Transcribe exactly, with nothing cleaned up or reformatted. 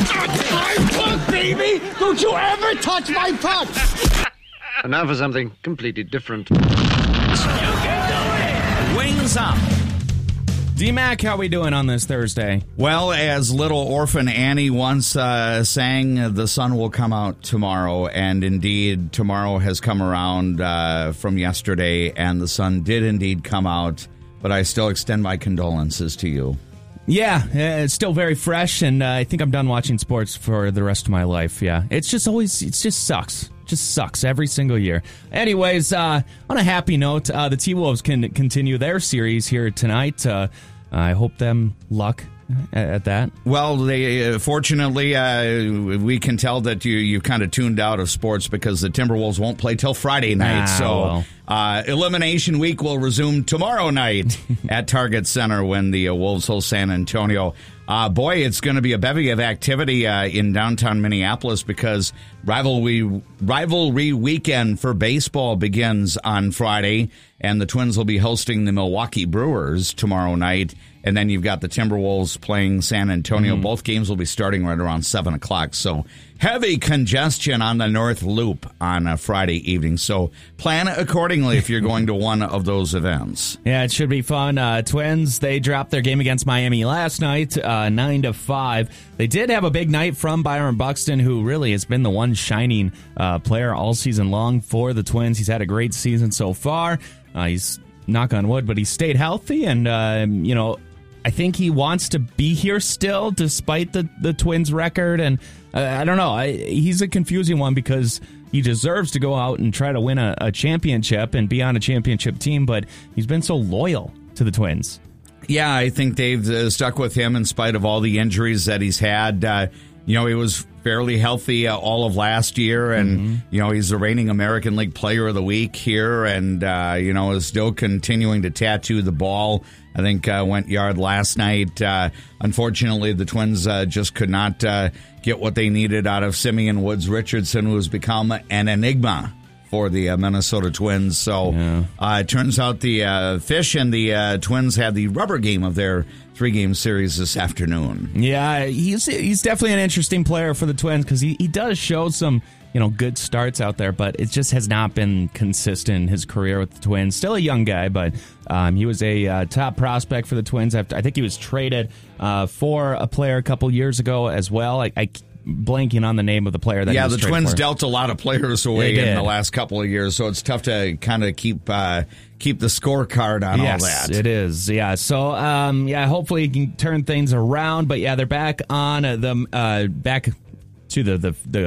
My puck, baby! Don't you ever touch my puck! And now for something completely different. You can do it! Wings up. D-Mac, how we doing on this Thursday? Well, as little orphan Annie once uh, sang, the sun will come out tomorrow, and indeed, tomorrow has come around uh, from yesterday, and the sun did indeed come out, but I still extend my condolences to you. Yeah, it's still very fresh, and uh, I think I'm done watching sports for the rest of my life, yeah. It's just always, it just sucks. Just sucks every single year. Anyways, uh, on a happy note, uh, the T-Wolves can continue their series here tonight. Uh, I hope them luck at, at that. Well, they uh, fortunately, uh, we can tell that you, you kind of tuned out of sports because the Timberwolves won't play till Friday night. Ah, so well. uh, Elimination Week will resume tomorrow night at Target Center when the uh, Wolves host San Antonio. Uh, boy, it's going to be a bevy of activity uh, in downtown Minneapolis because rivalry rivalry weekend for baseball begins on Friday, and the Twins will be hosting the Milwaukee Brewers tomorrow night. And then you've got the Timberwolves playing San Antonio. Mm. Both games will be starting right around seven o'clock. So heavy congestion on the North Loop on a Friday evening. So plan accordingly if you're going to one of those events. Yeah, it should be fun. Uh, Twins, they dropped their game against Miami last night, uh, nine to five. They did have a big night from Byron Buxton, who really has been the one shining uh, player all season long for the Twins. He's had a great season so far. Uh, he's, knock on wood, but he stayed healthy, and, uh, you know, I think he wants to be here still, despite the, the Twins' record. And uh, I don't know. I, he's a confusing one because he deserves to go out and try to win a, a championship and be on a championship team, but he's been so loyal to the Twins. Yeah, I think they've uh, stuck with him in spite of all the injuries that he's had. Uh, you know, he was fairly healthy uh, all of last year, and, mm-hmm. you know, he's the reigning American League Player of the Week here, and, uh, you know, is still continuing to tattoo the ball. I think uh, went yard last night. Uh, unfortunately, the Twins uh, just could not uh, get what they needed out of Simeon Woods Richardson, who has become an enigma for the uh, Minnesota Twins. So yeah. uh, it turns out the uh, Fish and the uh, Twins had the rubber game of their three-game series this afternoon. Yeah, he's he's definitely an interesting player for the Twins because he, he does show some, you know, good starts out there, but it just has not been consistent in his career with the Twins. Still a young guy, but um, he was a uh, top prospect for the Twins. After, I think he was traded uh, for a player a couple years ago as well. I, I blanking on the name of the player that yeah, he was the traded Twins for. dealt a lot of players away in the last couple of years, so it's tough to kind of keep uh, keep the scorecard on yes, all that. It is, yeah. So, um, yeah, hopefully he can turn things around. But yeah, they're back on uh, the uh, back to the, the the